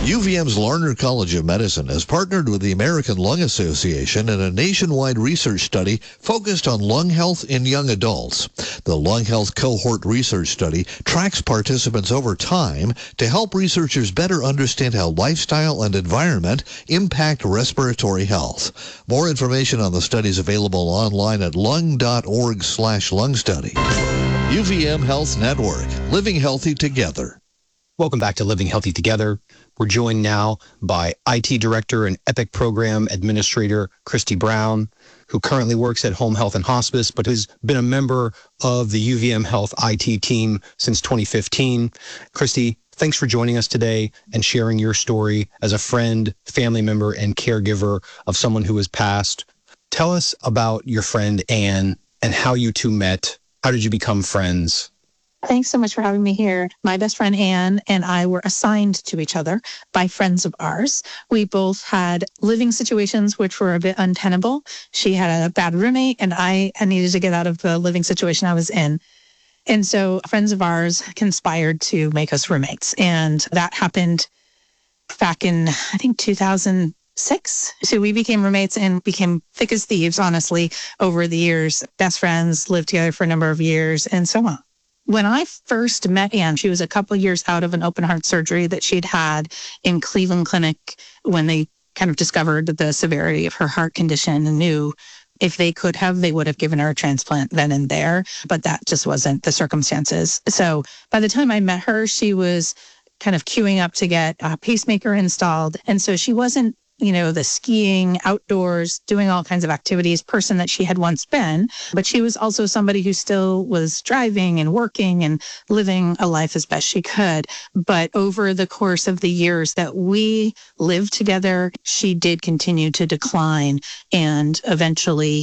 UVM's Larner College of Medicine has partnered with the American Lung Association in a nationwide research study focused on lung health in young adults. The Lung Health Cohort Research Study tracks participants over time to help researchers better understand how lifestyle and environment impact respiratory health. More information on the study is available online at lung.org/lung study. UVM Health Network, living healthy together. Welcome back to Living Healthy Together. We're joined now by IT Director and EPIC Program Administrator Christy Brown, who currently works at Home Health and Hospice, but has been a member of the UVM Health IT team since 2015. Christy, thanks for joining us today and sharing your story as a friend, family member, and caregiver of someone who has passed. Tell us about your friend Anne and how you two met. How did you become friends? Thanks so much for having me here. My best friend Anne and I were assigned to each other by friends of ours. We both had living situations which were a bit untenable. She had a bad roommate and I needed to get out of the living situation I was in. And so friends of ours conspired to make us roommates. And that happened back in, I think, 2006. So we became roommates and became thick as thieves, honestly, over the years. Best friends, lived together for a number of years and so on. When I first met Anne, she was a couple of years out of an open heart surgery that she'd had in Cleveland Clinic when they kind of discovered the severity of her heart condition and knew if they could have, they would have given her a transplant then and there, but that just wasn't the circumstances. So by the time I met her, she was kind of queuing up to get a pacemaker installed. And so she wasn't, the skiing, outdoors, doing all kinds of activities person that she had once been, but she was also somebody who still was driving and working and living a life as best she could. But over the course of the years that we lived together, she did continue to decline and eventually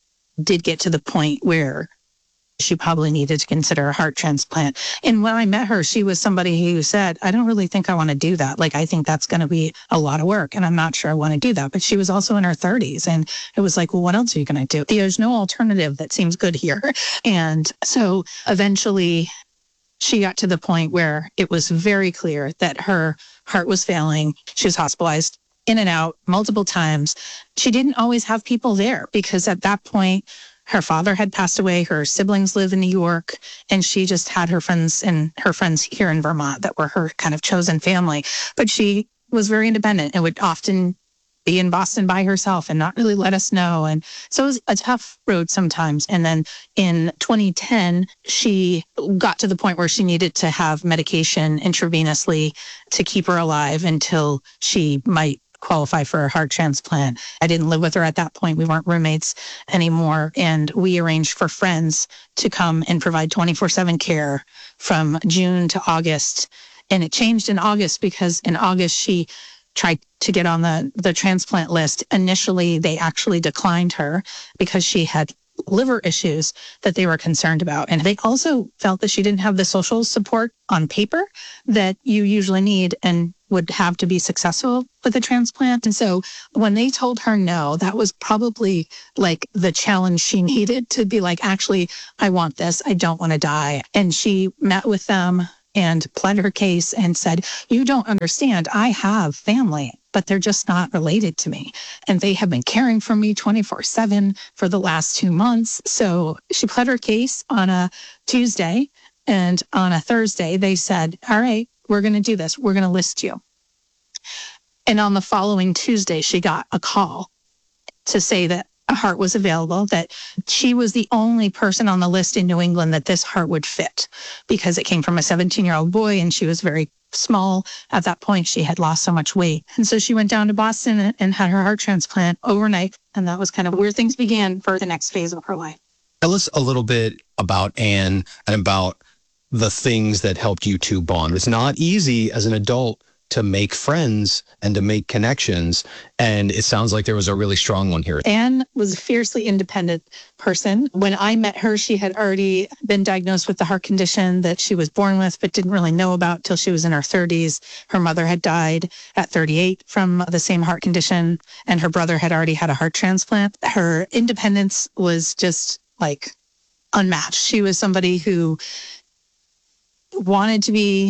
did get to the point where she probably needed to consider a heart transplant. And when I met her, she was somebody who said, I don't really think I want to do that. I think that's going to be a lot of work and I'm not sure I want to do that. But she was also in her 30s. And it was like, well, what else are you going to do? There's no alternative that seems good here. And so eventually she got to the point where it was very clear that her heart was failing. She was hospitalized in and out multiple times. She didn't always have people there because at that point, her father had passed away, her siblings live in New York, and she just had her friends here in Vermont that were her kind of chosen family. But she was very independent and would often be in Boston by herself and not really let us know. And so it was a tough road sometimes. And then in 2010, she got to the point where she needed to have medication intravenously to keep her alive until she might qualify for a heart transplant. I didn't live with her at that point. We weren't roommates anymore. And we arranged for friends to come and provide 24/7 care from June to August. And it changed in August because in August, she tried to get on the transplant list. Initially, they actually declined her because she had liver issues that they were concerned about. And they also felt that she didn't have the social support on paper that you usually need and would have to be successful with a transplant. And so when they told her no, that was probably the challenge she needed to be actually, I want this. I don't want to die. And she met with them and pled her case and said, you don't understand. I have family, but they're just not related to me. And they have been caring for me 24/7 for the last 2 months. So she pled her case on a Tuesday. And on a Thursday, they said, all right, we're going to do this. We're going to list you. And on the following Tuesday, she got a call to say that a heart was available, that she was the only person on the list in New England that this heart would fit because it came from a 17-year-old boy and she was very small at that point. She had lost so much weight. And so she went down to Boston and had her heart transplant overnight. And that was kind of where things began for the next phase of her life. Tell us a little bit about Anne and about the things that helped you two bond. It's not easy as an adult to make friends and to make connections. And it sounds like there was a really strong one here. Anne was a fiercely independent person. When I met her, she had already been diagnosed with the heart condition that she was born with, but didn't really know about till she was in her 30s. Her mother had died at 38 from the same heart condition, and her brother had already had a heart transplant. Her independence was just unmatched. She was somebody who wanted to be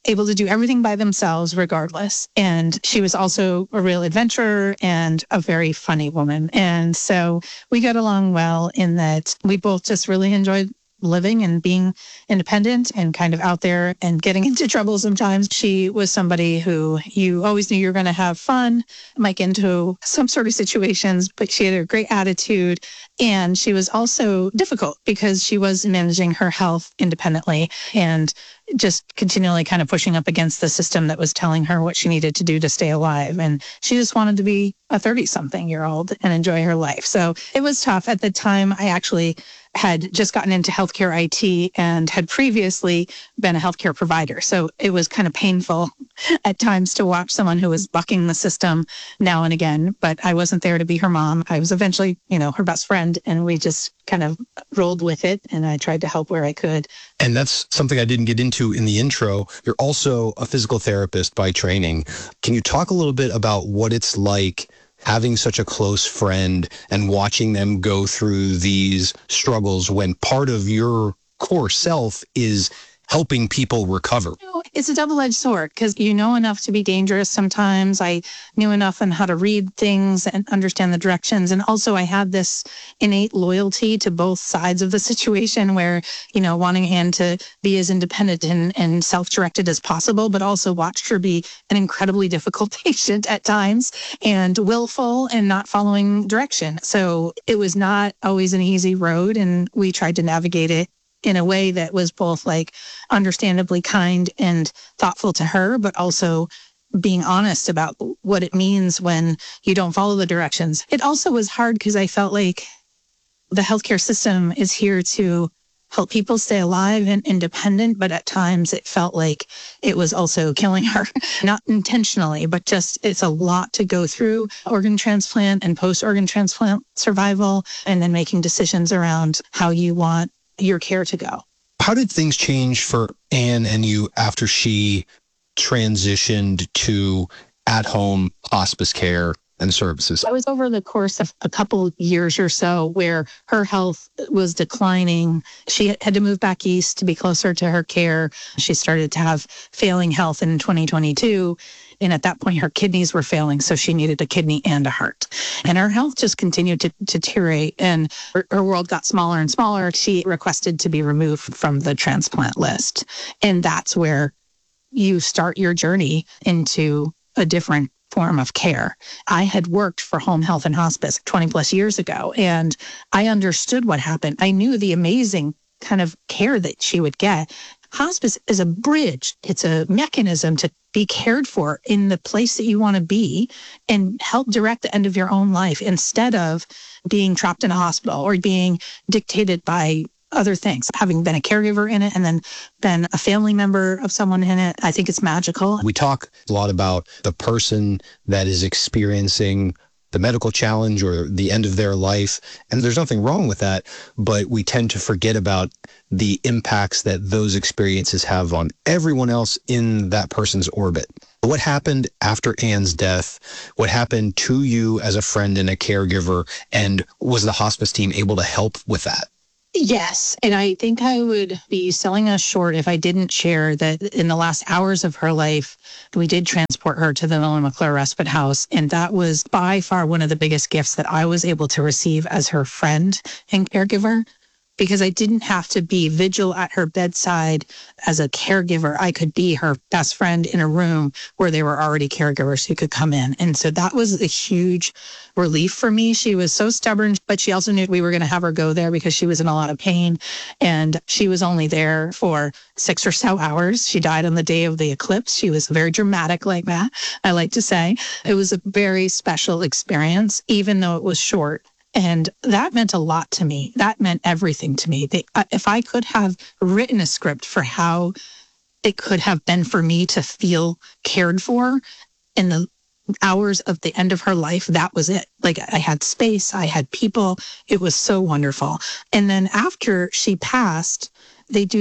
able to do everything by themselves regardless. And she was also a real adventurer and a very funny woman. And so we got along well in that we both just really enjoyed living and being independent and kind of out there and getting into trouble sometimes. She was somebody who you always knew you were going to have fun, might get into some sort of situations, but she had a great attitude. And she was also difficult because she was managing her health independently and just continually kind of pushing up against the system that was telling her what she needed to do to stay alive. And she just wanted to be a 30-something-year-old and enjoy her life. So it was tough. At the time, I actually had just gotten into healthcare IT and had previously been a healthcare provider. So it was kind of painful at times to watch someone who was bucking the system now and again, but I wasn't there to be her mom. I was eventually, her best friend, and we just kind of rolled with it, and I tried to help where I could. And that's something I didn't get into in the intro. You're also a physical therapist by training. Can you talk a little bit about what it's like having such a close friend and watching them go through these struggles when part of your core self is helping people recover? It's a double-edged sword because you know enough to be dangerous sometimes. I knew enough on how to read things and understand the directions. And also I had this innate loyalty to both sides of the situation where, wanting Anne to be as independent and self-directed as possible, but also watched her be an incredibly difficult patient at times and willful and not following direction. So it was not always an easy road, and we tried to navigate it in a way that was both understandably kind and thoughtful to her, but also being honest about what it means when you don't follow the directions. It also was hard because I felt like the healthcare system is here to help people stay alive and independent, but at times it felt like it was also killing her, not intentionally, but just it's a lot to go through organ transplant and post-organ transplant survival, and then making decisions around how you want your care to go. How did things change for Anne and you after she transitioned to at-home hospice care and services? I was over the course of a couple years or so where her health was declining. She had to move back east to be closer to her care. She started to have failing health in 2022. And at that point, her kidneys were failing, so she needed a kidney and a heart. And her health just continued to deteriorate, and her world got smaller and smaller. She requested to be removed from the transplant list. And that's where you start your journey into a different form of care. I had worked for home health and hospice 20 plus years ago, and I understood what happened. I knew the amazing kind of care that she would get. Hospice is a bridge. It's a mechanism to be cared for in the place that you want to be and help direct the end of your own life instead of being trapped in a hospital or being dictated by other things. Having been a caregiver in it and then been a family member of someone in it, I think it's magical. We talk a lot about the person that is experiencing the medical challenge or the end of their life. And there's nothing wrong with that, but we tend to forget about the impacts that those experiences have on everyone else in that person's orbit. What happened after Anne's death? What happened to you as a friend and a caregiver? And was the hospice team able to help with that? Yes. And I think I would be selling us short if I didn't share that in the last hours of her life, we did transport her to the Millen McClure Respite House. And that was by far one of the biggest gifts that I was able to receive as her friend and caregiver, because I didn't have to be vigil at her bedside as a caregiver. I could be her best friend in a room where there were already caregivers who could come in. And so that was a huge relief for me. She was so stubborn, but she also knew we were going to have her go there because she was in a lot of pain. And she was only there for 6 or so hours. She died on the day of the eclipse. She was very dramatic like that, I like to say. It was a very special experience, even though it was short. And that meant a lot to me. That meant everything to me. If I could have written a script for how it could have been for me to feel cared for in the hours of the end of her life, that was it. Like, I had space, I had people. It was so wonderful. And then after she passed, they do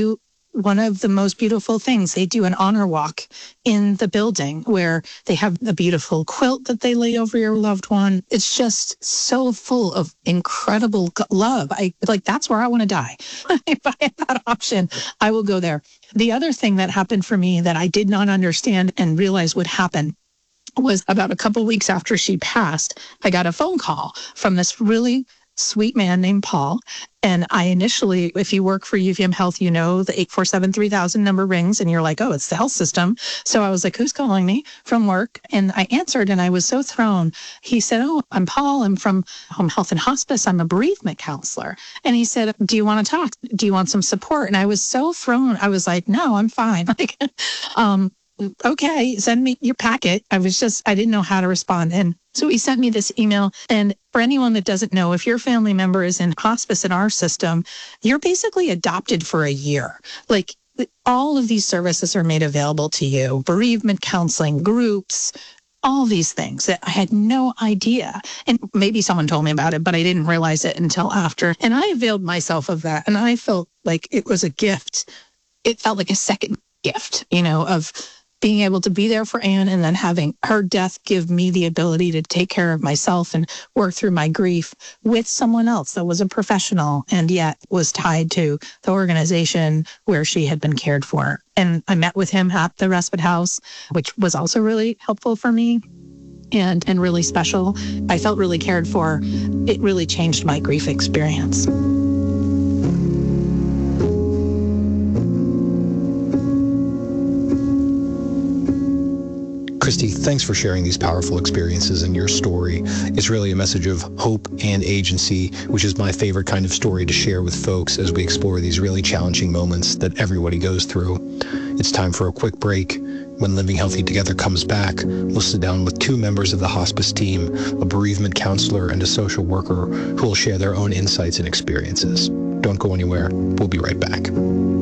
one of the most beautiful things. They do an honor walk in the building where they have a beautiful quilt that they lay over your loved one. It's just so full of incredible love. That's where I want to die. If I have that option, I will go there. The other thing that happened for me that I did not understand and realize would happen was about a couple weeks after she passed, I got a phone call from this really sweet man named Paul. And I initially, if you work for UVM Health, you know the 847-3000 number rings and you're like, oh, it's the health system. So I was like, who's calling me from work? And I answered and I was so thrown. He said, oh, I'm Paul. I'm from Home Health and Hospice. I'm a bereavement counselor. And he said, do you want to talk? Do you want some support? And I was so thrown. I was like, no, I'm fine. Okay, send me your packet. I didn't know how to respond. And so he sent me this email. And for anyone that doesn't know, if your family member is in hospice in our system, you're basically adopted for a year. Like all of these services are made available to you, bereavement counseling, groups, all these things that I had no idea. And maybe someone told me about it, but I didn't realize it until after. And I availed myself of that. And I felt like it was a gift. It felt like a second gift, of being able to be there for Anne and then having her death give me the ability to take care of myself and work through my grief with someone else that was a professional and yet was tied to the organization where she had been cared for. And I met with him at the respite house, which was also really helpful for me and really special. I felt really cared for. It really changed my grief experience. Christy, thanks for sharing these powerful experiences and your story. It's really a message of hope and agency, which is my favorite kind of story to share with folks as we explore these really challenging moments that everybody goes through. It's time for a quick break. When Living Healthy Together comes back, we'll sit down with two members of the hospice team, a bereavement counselor and a social worker, who will share their own insights and experiences. Don't go anywhere. We'll be right back.